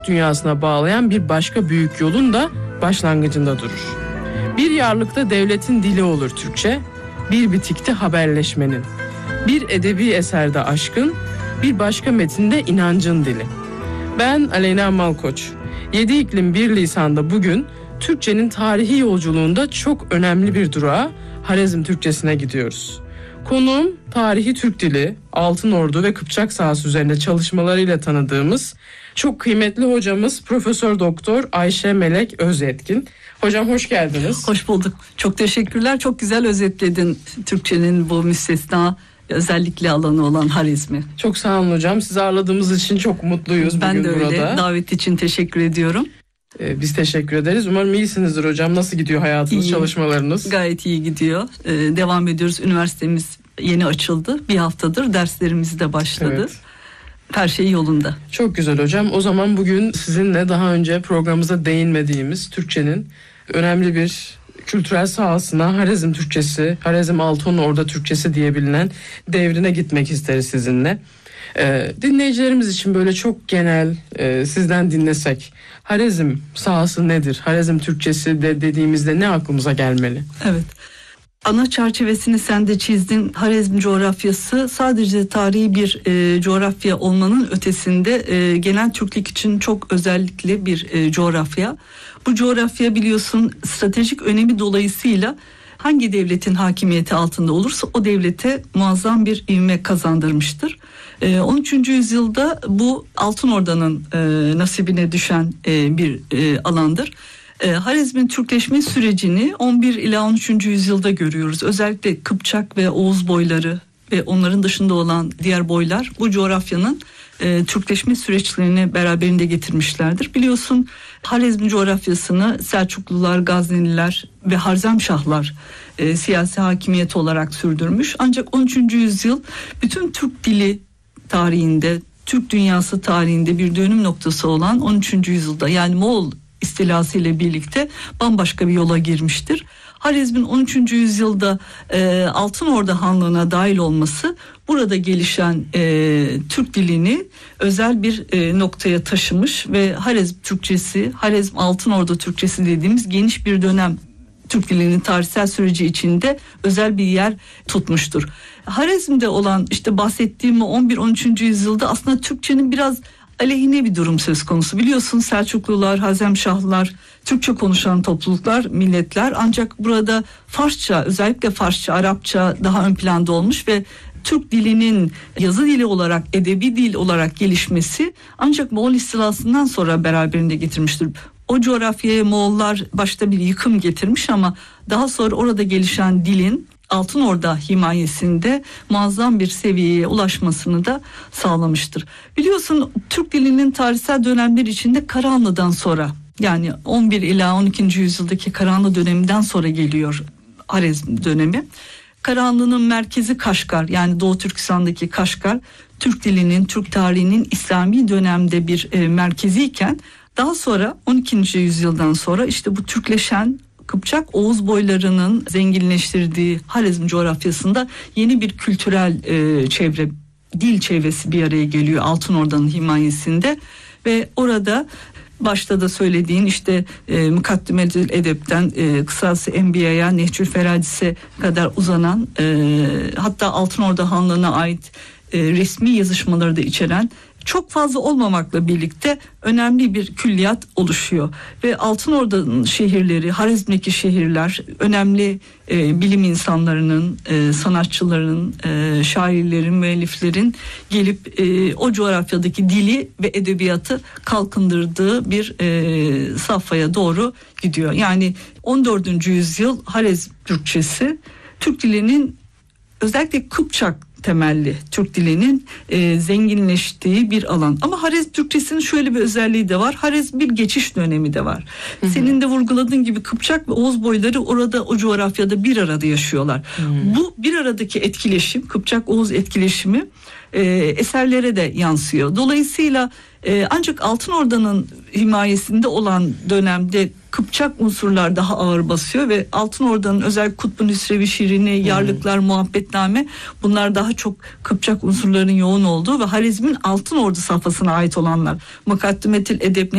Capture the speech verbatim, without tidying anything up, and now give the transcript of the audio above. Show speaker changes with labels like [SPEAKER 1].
[SPEAKER 1] dünyasına bağlayan bir başka büyük yolun da başlangıcında durur. Bir yarlıkta devletin dili olur Türkçe, bir bitikte haberleşmenin, bir edebi eserde aşkın, bir başka metinde inancın dili. Ben Aleyna Malkoç. Yedi iklim bir lisanda bugün Türkçenin tarihi yolculuğunda çok önemli bir durağa, Harezm Türkçesine gidiyoruz. Konuğum tarihi Türk dili, Altın Ordu ve Kıpçak sahası üzerinde çalışmalarıyla tanıdığımız çok kıymetli hocamız Profesör Doktor Ayşe Melek Özyetkin. Hocam hoş geldiniz.
[SPEAKER 2] Hoş bulduk. Çok teşekkürler. Çok güzel özetledin Türkçenin bu müstesna özellikle alanı olan Harezm'i.
[SPEAKER 1] Çok sağ olun hocam. Sizi ağırladığımız için çok mutluyuz
[SPEAKER 2] ben
[SPEAKER 1] bugün burada.
[SPEAKER 2] Ben de öyle. Davet için teşekkür ediyorum.
[SPEAKER 1] Ee, biz teşekkür ederiz. Umarım iyisinizdir hocam. Nasıl gidiyor hayatınız,
[SPEAKER 2] İyi.
[SPEAKER 1] Çalışmalarınız?
[SPEAKER 2] Gayet iyi gidiyor. Ee, devam ediyoruz. Üniversitemiz yeni açıldı. Bir haftadır derslerimiz de başladı. Evet. Her şey yolunda.
[SPEAKER 1] Çok güzel hocam. O zaman bugün sizinle daha önce programımıza değinmediğimiz Türkçenin önemli bir kültürel sahasına, Harezm Türkçesi, Harezm Altın Ordu Türkçesi diye bilinen devrine gitmek isteriz sizinle. Ee, dinleyicilerimiz için böyle çok genel e, sizden dinlesek, Harezm sahası nedir? Harezm Türkçesi de dediğimizde ne aklımıza gelmeli?
[SPEAKER 2] Evet. Ana çerçevesini sen de çizdin. Harezm coğrafyası sadece tarihi bir e, coğrafya olmanın ötesinde e, genel Türklük için çok özellikli bir e, coğrafya. Bu coğrafya biliyorsun stratejik önemi dolayısıyla hangi devletin hakimiyeti altında olursa o devlete muazzam bir ivme kazandırmıştır. E, on üçüncü yüzyılda bu Altın Ordu'nun e, nasibine düşen e, bir e, alandır. Harezm'in Türkleşme sürecini on bir ila on üçüncü yüzyılda görüyoruz. Özellikle Kıpçak ve Oğuz boyları ve onların dışında olan diğer boylar bu coğrafyanın e, Türkleşme süreçlerini beraberinde getirmişlerdir. Biliyorsun Harezm coğrafyasını Selçuklular, Gazneliler ve Harzemşahlar e, siyasi hakimiyet olarak sürdürmüş. Ancak on üçüncü yüzyıl bütün Türk dili tarihinde, Türk dünyası tarihinde bir dönüm noktası olan on üçüncü yüzyılda, yani Moğol istilası ile birlikte bambaşka bir yola girmiştir. Harezm'in on üçüncü yüzyılda e, Altın Ordu Hanlığı'na dahil olması burada gelişen e, Türk dilini özel bir e, noktaya taşımış ve Harezm Türkçesi, Harezm Altın Ordu Türkçesi dediğimiz geniş bir dönem Türk dilinin tarihsel süreci içinde özel bir yer tutmuştur. Harezm'de olan işte bahsettiğim on bir on üçüncü yüzyılda aslında Türkçenin biraz aleyhine bir durum söz konusu. Biliyorsun Selçuklular, Harzemşahlar, Türkçe konuşan topluluklar, milletler, ancak burada Farsça, özellikle Farsça, Arapça daha ön planda olmuş ve Türk dilinin yazı dili olarak, edebi dil olarak gelişmesi ancak Moğol istilasından sonra beraberinde getirmiştir. O coğrafyaya Moğollar başta bir yıkım getirmiş ama daha sonra orada gelişen dilin Altın Ordu himayesinde muazzam bir seviyeye ulaşmasını da sağlamıştır. Biliyorsun Türk dilinin tarihsel dönemler içinde Karahanlı'dan sonra, yani on bir ila on ikinci yüzyıldaki Karahanlı döneminden sonra geliyor Harezm dönemi. Karahanlı'nın merkezi Kaşgar, yani Doğu Türkistan'daki Kaşgar, Türk dilinin, Türk tarihinin İslami dönemde bir e, merkeziyken daha sonra on ikinci yüzyıldan sonra işte bu Türkleşen Kıpçak Oğuz boylarının zenginleştirdiği Harezm coğrafyasında yeni bir kültürel e, çevre, dil çevresi bir araya geliyor Altın Ordu'nun himayesinde ve orada başta da söylediğin işte e, Mukaddimetül Edep'ten e, Kısas-ı Enbiya'ya, Nehcül Feradis'e kadar uzanan e, hatta Altın Ordu Hanlığı'na ait e, resmi yazışmaları da içeren çok fazla olmamakla birlikte önemli bir külliyat oluşuyor. Ve Altın Ordu'nun şehirleri, Harezm'deki şehirler önemli e, bilim insanlarının, e, sanatçıların, e, şairlerin, müelliflerin gelip e, o coğrafyadaki dili ve edebiyatı kalkındırdığı bir e, safhaya doğru gidiyor. Yani on dördüncü yüzyıl Harezm Türkçesi, Türk dilinin özellikle Kıpçak temelli Türk dilinin e, zenginleştiği bir alan. Ama Harezm Türkçesinin şöyle bir özelliği de var. Harezm bir geçiş dönemi de var. Hı hı. Senin de vurguladığın gibi Kıpçak ve Oğuz boyları orada, o coğrafyada bir arada yaşıyorlar. Hı. Bu bir aradaki etkileşim, Kıpçak-Oğuz etkileşimi e, eserlere de yansıyor. Dolayısıyla e, ancak Altın Ordu'nun himayesinde olan dönemde Kıpçak unsurlar daha ağır basıyor ve Altın Ordu'nun özel Kutbu Nüsrevi şiirini, Yarlıklar, Muhabbetname, bunlar daha çok Kıpçak unsurlarının yoğun olduğu ve Harezm'in Altın Ordu safhasına ait olanlar. Mukaddimetül Edep,